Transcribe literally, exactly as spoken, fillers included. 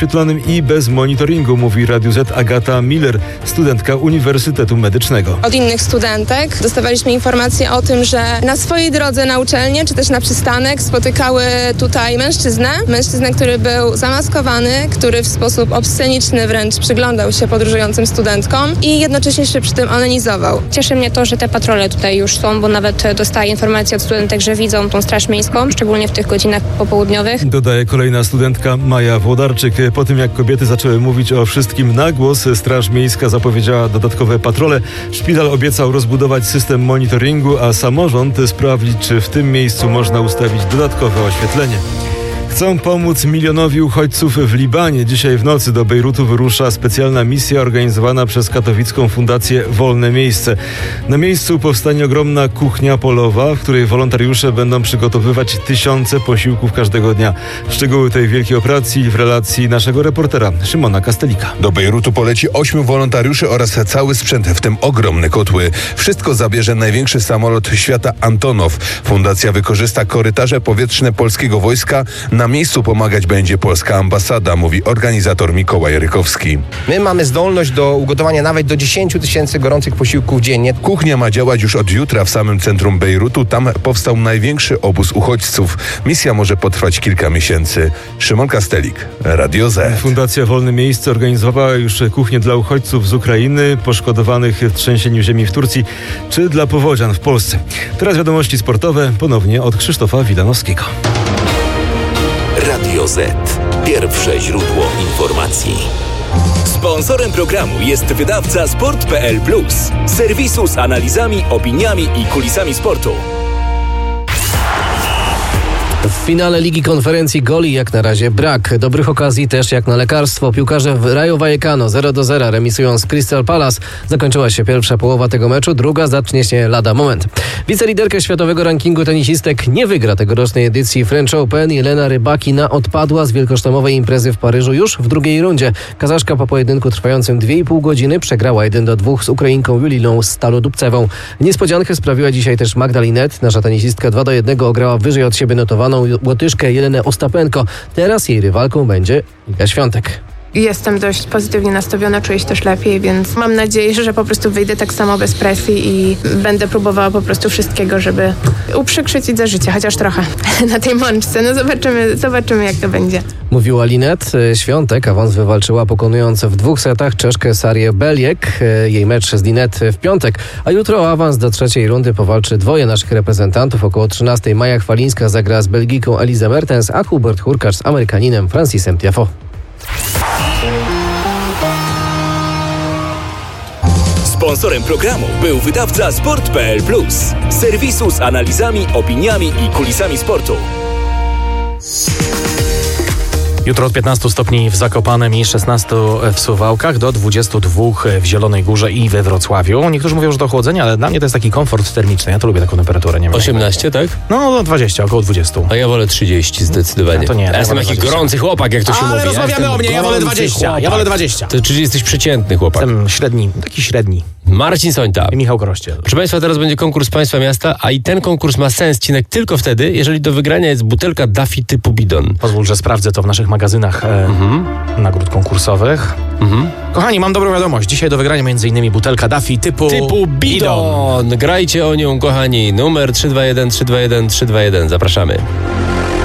oświetlonym i bez monitoringu, mówi Radiu Z Agata Miller, studentka Uniwersytetu Medycznego. Od innych studentek dostawaliśmy informacje o tym, że na swojej drodze na uczelnię, czy też na przystanek spotykały tutaj mężczyznę, mężczyznę, który był zamaskowany, który w sposób obsceniczny wręcz przyglądał się podróżującym studentkom i jednocześnie się przy tym onanizował. Cieszy mnie to, że te patrole tutaj już są, bo nawet dostaję informacje od studentek, że widzą tą Straż Miejską, szczególnie w tych godzinach popołudniowych. Dodaje kolejna studentka Maja Włodarczyk. Po tym, jak kobiety zaczęły mówić o wszystkim na głos, Straż Miejska zapowiedziała dodatkowe patrole. Szpital obiecał rozbudować system monitoringu, a samorząd sprawdzić, czy w tym miejscu można ustawić dodatkowe oświetlenie. Chcą pomóc milionowi uchodźców w Libanie. Dzisiaj w nocy do Bejrutu wyrusza specjalna misja organizowana przez katowicką fundację Wolne Miejsce. Na miejscu powstanie ogromna kuchnia polowa, w której wolontariusze będą przygotowywać tysiące posiłków każdego dnia. Szczegóły tej wielkiej operacji w relacji naszego reportera Szymona Kastelika. Do Bejrutu poleci ośmiu wolontariuszy oraz cały sprzęt, w tym ogromne kotły. Wszystko zabierze największy samolot świata Antonow. Fundacja wykorzysta korytarze powietrzne polskiego wojska. Na miejscu pomagać będzie polska ambasada, mówi organizator Mikołaj Rykowski. My mamy zdolność do ugotowania nawet do dziesięć tysięcy gorących posiłków dziennie. Kuchnia ma działać już od jutra w samym centrum Bejrutu. Tam powstał największy obóz uchodźców. Misja może potrwać kilka miesięcy. Szymon Kastelik, Radio Z. Fundacja Wolne Miejsce organizowała już kuchnię dla uchodźców z Ukrainy, poszkodowanych w trzęsieniu ziemi w Turcji, czy dla powodzian w Polsce. Teraz wiadomości sportowe, ponownie od Krzysztofa Wilanowskiego. Radio Z. Pierwsze źródło informacji. Sponsorem programu jest wydawca sport kropka p l plus, serwisu z analizami, opiniami i kulisami sportu. W finale Ligi Konferencji goli jak na razie brak. Dobrych okazji też jak na lekarstwo. Piłkarze w Rayo Vallecano zero do zera remisują z Crystal Palace. Zakończyła się pierwsza połowa tego meczu, druga zacznie się lada moment. Wiceliderka światowego rankingu tenisistek nie wygra tegorocznej edycji French Open. Jelena Rybakina odpadła z wielkoszlemowej imprezy w Paryżu już w drugiej rundzie. Kazaszka po pojedynku trwającym dwie i pół godziny przegrała jeden do dwóch z Ukrainką Juliną Stalodubcewą. Niespodziankę sprawiła dzisiaj też Magda Linette. Nasza tenisistka dwa do jednego ograła wyżej od siebie notowaną Łotyszkę Jelenę Ostapenko. Teraz jej rywalką będzie Iga Świątek. Jestem dość pozytywnie nastawiona, czuję się też lepiej, więc mam nadzieję, że po prostu wyjdę tak samo bez presji i będę próbowała po prostu wszystkiego, żeby uprzykrzyć Idze życie, chociaż trochę na tej mączce. No zobaczymy, zobaczymy jak to będzie. Mówiła Linette. Świątek awans wywalczyła, pokonując w dwóch setach Czeszkę Sarię Beliek. Jej mecz z Linette w piątek, a jutro o awans do trzeciej rundy powalczy dwoje naszych reprezentantów. Około trzynastej Maja Chwalińska zagra z Belgiką Elizę Mertens, a Hubert Hurkacz z Amerykaninem Francisem Tiafoe. Sponsorem programu był wydawca sport kropka p l plus, serwisu z analizami, opiniami i kulisami sportu. Jutro od piętnastu stopni w Zakopanem i szesnastu w Suwałkach do dwudziestu dwóch w Zielonej Górze i we Wrocławiu. Niektórzy mówią, że to chłodzenie, ale dla mnie to jest taki komfort termiczny. Ja to lubię taką temperaturę. Nie wiem, osiemnaście, tak? No dwadzieścia, około dwudziestu. A ja wolę trzydzieści zdecydowanie. Ja to nie. Ja jestem taki gorący chłopak, jak to się ale mówi. Ale rozmawiamy ja o mnie, ja wolę dwadzieścia. Chłopak. Ja wolę dwadzieścia. To czyli jesteś przeciętny chłopak. Jestem średni, taki średni. Marcin Sońta. I Michał Korościel. Proszę Państwa, teraz będzie konkurs Państwa Miasta, a i ten konkurs ma sens, Cinek, tylko wtedy, jeżeli do wygrania jest butelka Daffy typu bidon. Pozwól, że sprawdzę to w naszych magazynach e, mhm. nagród konkursowych. Mhm. Kochani, mam dobrą wiadomość. Dzisiaj do wygrania między innymi butelka Daffy typu, typu bidon. bidon. Grajcie o nią, kochani. Numer trzy dwa jeden trzy dwa jeden trzy dwa jeden. Zapraszamy.